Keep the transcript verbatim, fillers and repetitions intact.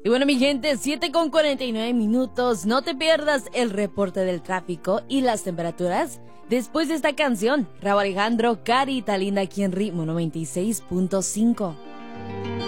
Y bueno, mi gente, siete con cuarenta y nueve minutos. No te pierdas el reporte del tráfico y las temperaturas después de esta canción. Rauw Alejandro, Carita Linda, aquí en Ritmo noventa y seis punto cinco.